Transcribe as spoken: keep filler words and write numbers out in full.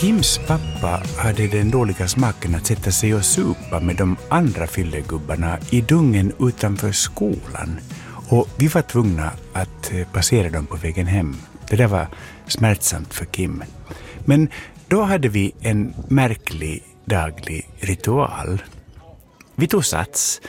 Kims pappa hade den dåliga smaken att sätta sig och supa med de andra fyllegubbarna i dungen utanför skolan. Och vi var tvungna att passera dem på vägen hem. Det där var smärtsamt för Kim. Men då hade vi en märklig daglig ritual. Vi tog sats